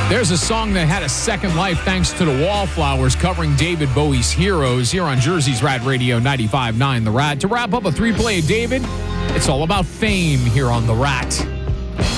There's a song that had a second life thanks to the Wallflowers covering David Bowie's Heroes here on Jersey's Rat Radio 95.9 The Rat. To wrap up a 3-play of David, it's all about fame here on The Rat.